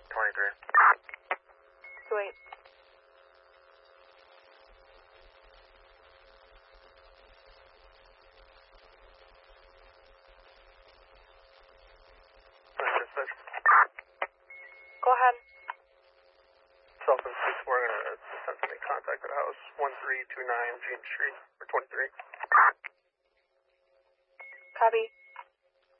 23. Wait. Go ahead. Sullivan 6, we're going to attempt to make contact at house 1329 Jean Street, or 23. Copy.